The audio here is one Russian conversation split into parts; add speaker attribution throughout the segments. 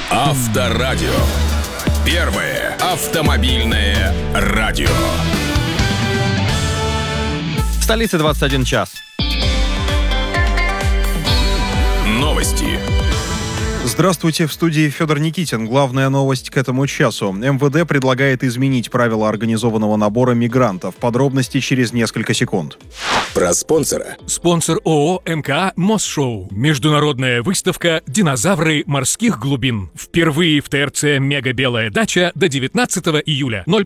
Speaker 1: Авторадио. Первое автомобильное радио.
Speaker 2: В столице 21 час.
Speaker 1: Новости.
Speaker 3: Здравствуйте, в студии Федор Никитин. Главная новость к этому часу. МВД предлагает изменить правила организованного набора мигрантов. Подробности через несколько секунд.
Speaker 1: Про спонсора.
Speaker 4: Спонсор ООО МК «Мосшоу». Международная выставка «Динозавры морских глубин». Впервые в ТРЦ «Мега Белая дача» до 19 июля. 0+.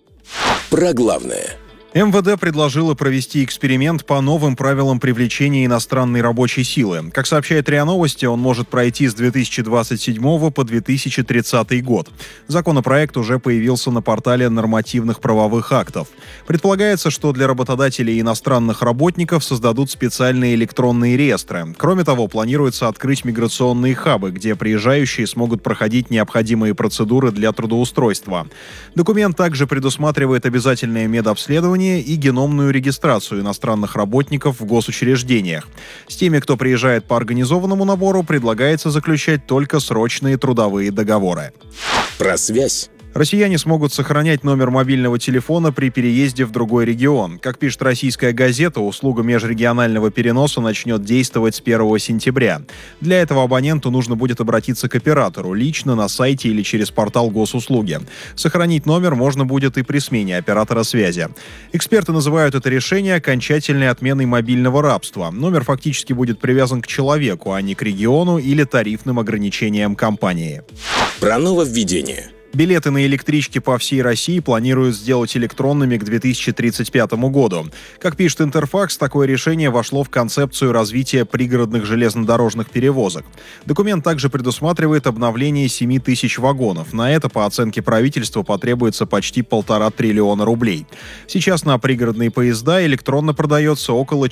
Speaker 1: Про главное.
Speaker 3: МВД предложило провести эксперимент по новым правилам привлечения иностранной рабочей силы. Как сообщает РИА Новости, он может пройти с 2027 по 2030 год. Законопроект уже появился на портале нормативных правовых актов. Предполагается, что для работодателей и иностранных работников создадут специальные электронные реестры. Кроме того, планируется открыть миграционные хабы, где приезжающие смогут проходить необходимые процедуры для трудоустройства. Документ также предусматривает обязательное медобследование и геномную регистрацию иностранных работников в госучреждениях. С теми, кто приезжает по организованному набору, предлагается заключать только срочные трудовые договоры.
Speaker 1: Про связь.
Speaker 3: Россияне смогут сохранять номер мобильного телефона при переезде в другой регион. Как пишет «Российская газета», услуга межрегионального переноса начнет действовать с 1 сентября. Для этого абоненту нужно будет обратиться к оператору лично на сайте или через портал госуслуги. Сохранить номер можно будет и при смене оператора связи. Эксперты называют это решение окончательной отменой мобильного рабства. Номер фактически будет привязан к человеку, а не к региону или тарифным ограничениям компании.
Speaker 1: Про нововведение.
Speaker 3: Билеты на электрички по всей России планируют сделать электронными к 2035 году. Как пишет Интерфакс, такое решение вошло в концепцию развития пригородных железнодорожных перевозок. Документ также предусматривает обновление 7 тысяч вагонов. На это, по оценке правительства, потребуется почти 1,5 триллиона рублей. Сейчас на пригородные поезда электронно продается около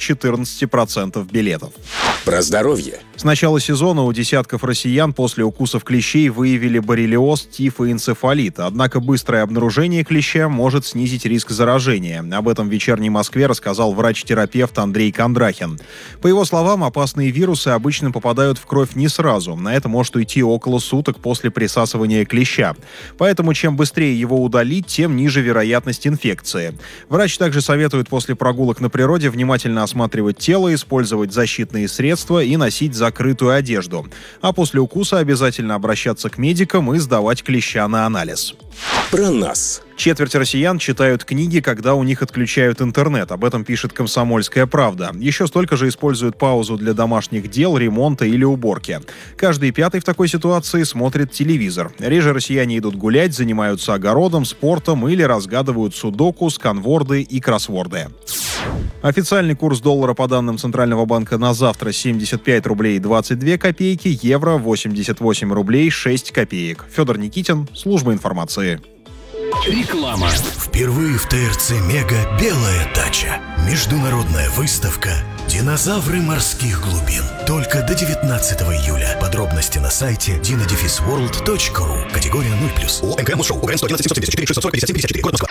Speaker 3: 14% билетов.
Speaker 1: Про здоровье.
Speaker 3: С начала сезона у десятков россиян после укусов клещей выявили боррелиоз, тиф и энцефалит. Однако быстрое обнаружение клеща может снизить риск заражения. Об этом в «Вечерней Москве» рассказал врач-терапевт Андрей Кондрахин. По его словам, опасные вирусы обычно попадают в кровь не сразу. На это может уйти около суток после присасывания клеща. Поэтому чем быстрее его удалить, тем ниже вероятность инфекции. Врач также советует после прогулок на природе внимательно осматривать тело, использовать защитные средства и носить закрытую одежду. А после укуса обязательно обращаться к медикам и сдавать клеща на анализ.
Speaker 1: Про нас.
Speaker 3: Четверть россиян читают книги, когда у них отключают интернет. Об этом пишет «Комсомольская правда». Еще столько же используют паузу для домашних дел, ремонта или уборки. Каждый пятый в такой ситуации смотрит телевизор. Реже россияне идут гулять, занимаются огородом, спортом или разгадывают судоку, сканворды и кроссворды. Официальный курс доллара по данным Центрального банка на завтра 75 рублей 22 копейки, евро 88 рублей 6 копеек. Федор Никитин, служба информации.
Speaker 4: Реклама.
Speaker 5: Впервые в ТРЦ «Мега Белая дача». Международная выставка «Динозавры морских глубин». Только до 19 июля. Подробности на сайте dino-world.ru. Категория 0+. ООО МК «Мосшоу». УГРН 111 774 640 57 54. Город Москва.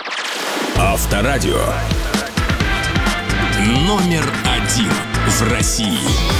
Speaker 1: Авторадио. Номер 1 в России.